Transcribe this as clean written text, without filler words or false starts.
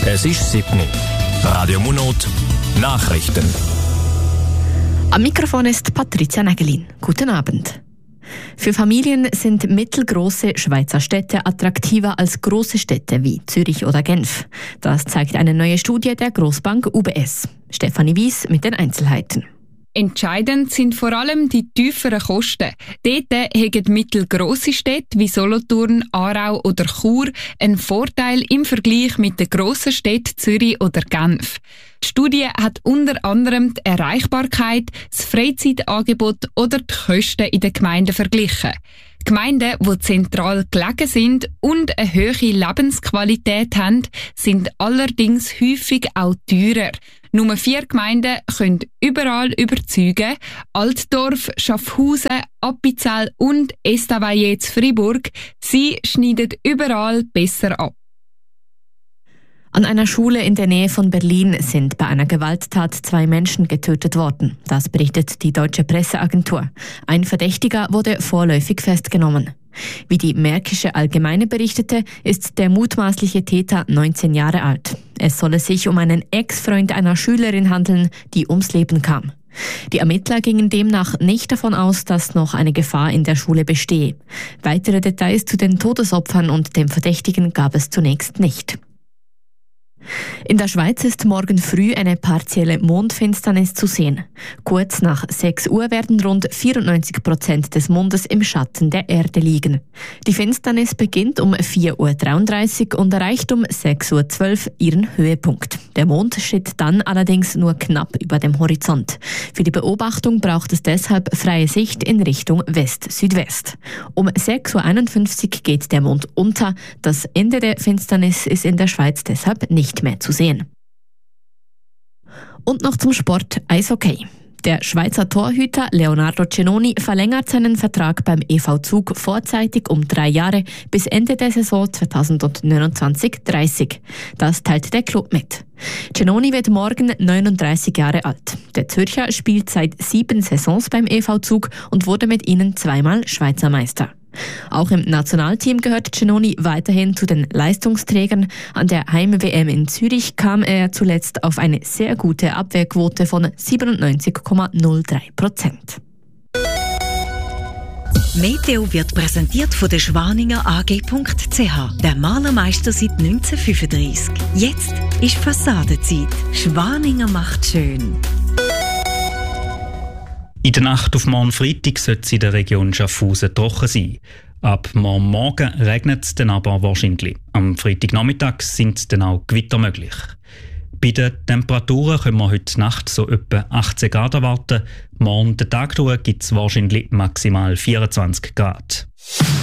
Es ist 7 Uhr. Radio Munot, Nachrichten. Am Mikrofon ist Patricia Nägelin. Guten Abend. Für Familien sind mittelgroße Schweizer Städte attraktiver als große Städte wie Zürich oder Genf. Das zeigt eine neue Studie der Grossbank UBS. Stefanie Wies mit den Einzelheiten. Entscheidend sind vor allem die tieferen Kosten. Dort haben mittelgrosse Städte wie Solothurn, Aarau oder Chur einen Vorteil im Vergleich mit den grossen Städten Zürich oder Genf. Die Studie hat unter anderem die Erreichbarkeit, das Freizeitangebot oder die Kosten in den Gemeinden verglichen. Gemeinden, die zentral gelegen sind und eine hohe Lebensqualität haben, sind allerdings häufig auch teurer. Nur 4 Gemeinden können überall überzeugen: Altdorf, Schaffhausen, Appenzell und Estavayer Fribourg. Sie schneiden überall besser ab. An einer Schule in der Nähe von Berlin sind bei einer Gewalttat 2 Menschen getötet worden. Das berichtet die Deutsche Presseagentur. Ein Verdächtiger wurde vorläufig festgenommen. Wie die Märkische Allgemeine berichtete, ist der mutmaßliche Täter 19 Jahre alt. Es solle sich um einen Ex-Freund einer Schülerin handeln, die ums Leben kam. Die Ermittler gingen demnach nicht davon aus, dass noch eine Gefahr in der Schule bestehe. Weitere Details zu den Todesopfern und dem Verdächtigen gab es zunächst nicht. In der Schweiz ist morgen früh eine partielle Mondfinsternis zu sehen. Kurz nach 6 Uhr werden rund 94% des Mondes im Schatten der Erde liegen. Die Finsternis beginnt um 4.33 Uhr und erreicht um 6.12 Uhr ihren Höhepunkt. Der Mond steht dann allerdings nur knapp über dem Horizont. Für die Beobachtung braucht es deshalb freie Sicht in Richtung West-Südwest. Um 6.51 Uhr geht der Mond unter. Das Ende der Finsternis ist in der Schweiz deshalb nicht mehr zu sehen. Und noch zum Sport Eishockey. Der Schweizer Torhüter Leonardo Cennoni verlängert seinen Vertrag beim EV Zug vorzeitig um 3 Jahre bis Ende der Saison 2029/30. Das teilt der Club mit. Cennoni wird morgen 39 Jahre alt. Der Zürcher spielt seit 7 Saisons beim EV Zug und wurde mit ihnen 2-mal Schweizer Meister. Auch im Nationalteam gehört Cennoni weiterhin zu den Leistungsträgern. An der Heim-WM in Zürich kam er zuletzt auf eine sehr gute Abwehrquote von 97,03%. Meteo wird präsentiert von der Schwaninger AG.ch, der Malermeister seit 1935. Jetzt ist Fassadenzeit. Schwaninger macht schön. In der Nacht auf morgen Freitag sollte es in der Region Schaffhausen trocken sein. Ab morgen Morgen regnet es dann aber wahrscheinlich. Am Freitagnachmittag sind dann auch Gewitter möglich. Bei den Temperaturen können wir heute Nacht so etwa 18 Grad erwarten. Morgen den Tag durch gibt es wahrscheinlich maximal 24 Grad.